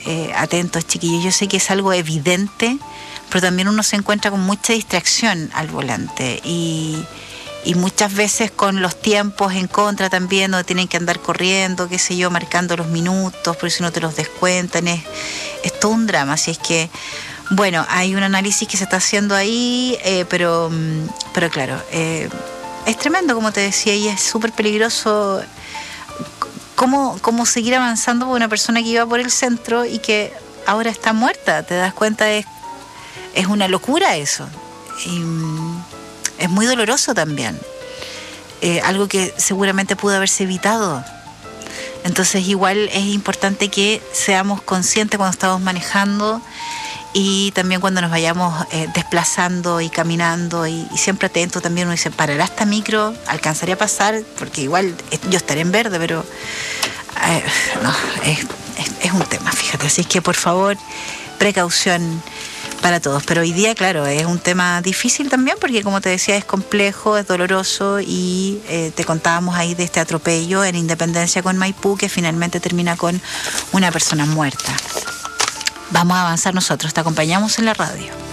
atentos, chiquillos. Yo sé que es algo evidente, pero también uno se encuentra con mucha distracción al volante y muchas veces con los tiempos en contra también, donde tienen que andar corriendo, qué sé yo, marcando los minutos, porque si no te los descuentan, es todo un drama. Así es que, bueno, hay un análisis que se está haciendo ahí, pero claro, es tremendo, como te decía, y es súper peligroso cómo seguir avanzando por una persona que iba por el centro y que ahora está muerta. ¿Te das cuenta? Es una locura eso. Y es muy doloroso también. Algo que seguramente pudo haberse evitado. Entonces igual es importante que seamos conscientes cuando estamos manejando y también cuando nos vayamos desplazando y caminando y siempre atento también. Uno dice, ¿parará esta micro? ¿Alcanzaré a pasar? Porque igual yo estaré en verde, pero no, es un tema, fíjate. Así es que por favor, precaución para todos. Pero hoy día, claro, es un tema difícil también porque, como te decía, es complejo, es doloroso y te contábamos ahí de este atropello en Independencia con Maipú que finalmente termina con una persona muerta. Vamos a avanzar nosotros, te acompañamos en la radio.